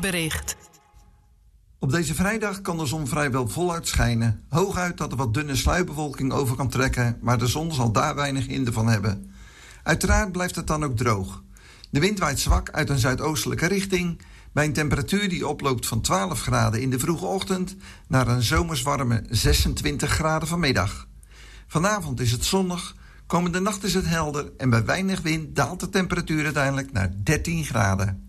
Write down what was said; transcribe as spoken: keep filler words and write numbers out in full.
weerbericht. Op deze vrijdag kan de zon vrijwel voluit schijnen. Hooguit dat er wat dunne sluierbewolking over kan trekken, maar de zon zal daar weinig hinder van hebben. Uiteraard blijft het dan ook droog. De wind waait zwak uit een zuidoostelijke richting, bij een temperatuur die oploopt van twaalf graden in de vroege ochtend naar een zomerswarme zesentwintig graden vanmiddag. Vanavond is het zonnig, komende nacht is het helder en bij weinig wind daalt de temperatuur uiteindelijk naar dertien graden.